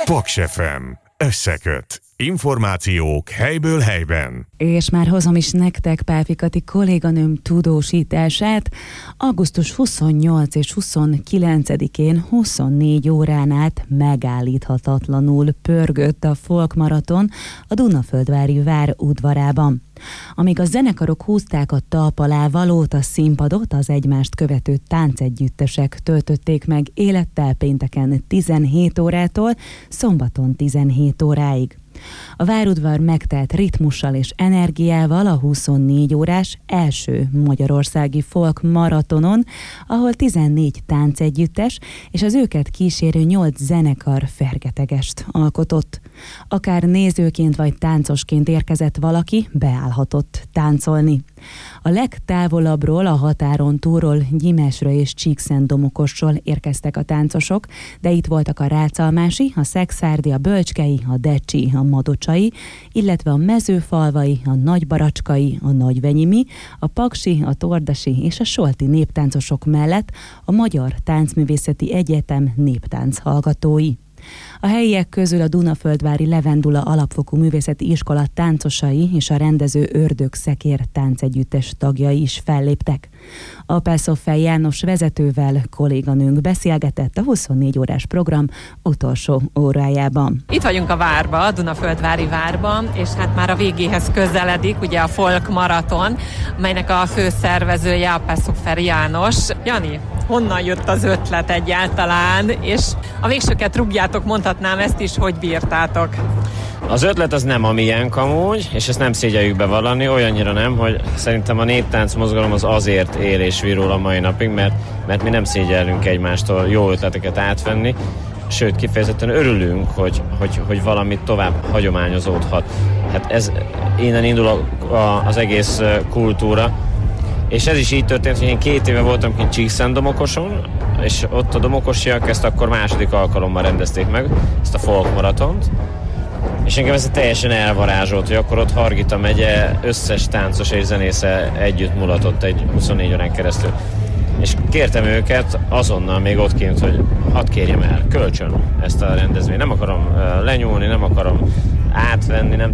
Paks FM. Összeköt. Információk helyből helyben. És már hozom is nektek Pálfi Kati kolléganőm tudósítását. Augusztus 28 és 29-én 24 órán át megállíthatatlanul pörgött a folkmaraton a Dunaföldvári vár udvarában. Amíg a zenekarok húzták a talp alá valót, a színpadot az egymást követő táncegyüttesek töltötték meg élettel pénteken 17 órától, szombaton 17 óráig. A várudvar megtelt ritmussal és energiával a 24 órás első magyarországi folk maratonon, ahol 14 táncegyüttes és az őket kísérő 8 zenekar fergetegest alkotott. Akár nézőként vagy táncosként érkezett valaki, beállhatott táncolni. A legtávolabbról, a határon túlról, Gyimesről és Csíkszentdomokosról érkeztek a táncosok, de itt voltak a rácalmási, a szekszárdi, a bölcskei, a decsi, a madocsai, illetve a mezőfalvai, a nagybaracskai, a nagyvenyimi, a paksi, a tordasi és a solti néptáncosok mellett a Magyar Táncművészeti Egyetem néptánc hallgatói. A helyiek közül a Dunaföldvári Levendula Alapfokú Művészeti Iskola táncosai és a rendező Ördög Szekér táncegyüttes tagjai is felléptek. A Pelszoffel János vezetővel kolléganőnk beszélgetett a 24 órás program utolsó órájában. Itt vagyunk a várban, a Dunaföldvári várban, és hát már a végéhez közeledik ugye a folk maraton, melynek a főszervezője a Pelszoffel János. Jani, honnan jött az ötlet egyáltalán, és a végsőket rúgjátok, mondhatnám ezt is, hogy bírtátok? Az ötlet az nem a miénk amúgy, és ezt nem szégyeljük bevallani, olyannyira nem, hogy szerintem a néptánc mozgalom az azért él és virul a mai napig, mert mi nem szégyellünk egymástól jó ötleteket átvenni, sőt kifejezetten örülünk, hogy valamit tovább hagyományozódhat. Hát ez innen indul az egész kultúra, és ez is így történt, hogy én 2 éve voltam kint Csíkszentdomokoson, és ott a domokosiak ezt akkor második alkalommal rendezték meg, ezt a folk maratont. És engem ez teljesen elvarázsolt, hogy akkor ott Hargita megye összes táncos és zenésze együtt mulatott egy 24 órán keresztül. És kértem őket azonnal még ott kint, hogy hadd kérjem el, kölcsön ezt a rendezvényt. Nem akarom lenyúlni, nem akarom átvenni, nem